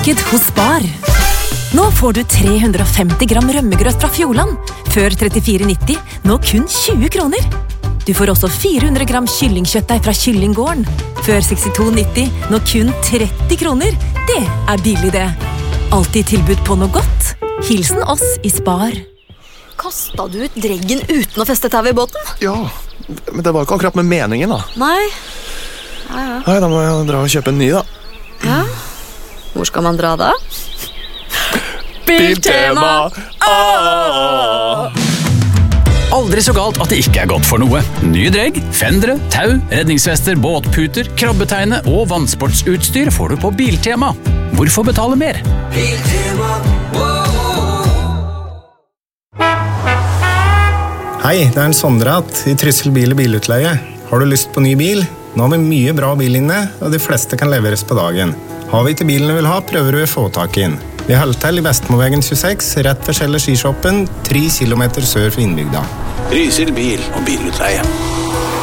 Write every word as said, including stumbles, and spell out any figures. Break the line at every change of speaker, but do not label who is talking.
marked hos Spar. Nå får du tre hundre og femti gram rømmegrøt fra Fjordland, før trettifire nitti, nå kun tjue kroner. Du får også fire hundre gram kyllingkjøttdeig fra Kyllinggården, før sekstito nitti, nå kun tretti kroner. Det er billig det. Alltid tilbud på noe godt. Hilsen oss i Spar.
Kastet du ut dreggen uten å feste tau i båten?
Ja, men det var ikke akkurat med meningen da.
Nei. Ja, ja.
Nei, da må jeg dra og kjøpe en ny da.
Ja. Hvor skal man dra da?
Biltema! Ah!
Aldri så galt at det ikke er godt for noe. Nye dregg, fendere, tau, redningsvester, båtputer, krabbeteine og vannsportsutstyr får du på Biltema. Hvorfor betale mer?
Biltema,
Hei, det er en Sondrat i Tryssel bil- og bilutleie. Har du lyst på ny bil? Nå har vi mye bra bil inne, og de fleste kan leveres på dagen. Har vi ikke bilen du vil ha, prøver vi å få tak inn. Vi holder til i Vestmoveien tjueseks, rett ved Kjeller skishoppen, tre kilometer sør for innbygda.
Trysil bil- og bilutleie.